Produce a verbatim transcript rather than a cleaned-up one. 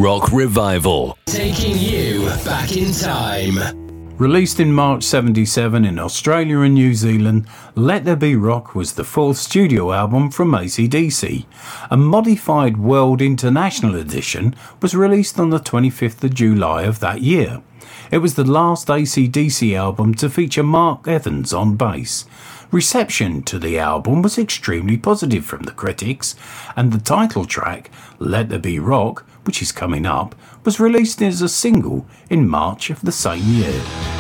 Rock Revival. Taking you back in time. Released in March seventy-seven in Australia and New Zealand, Let There Be Rock was the fourth studio album from A C D C. A modified World International edition was released on the twenty-fifth of July of that year. It was the last A C D C album to feature Mark Evans on bass. Reception to the album was extremely positive from the critics, and the title track, Let There Be Rock, which is coming up, was released as a single in March of the same year.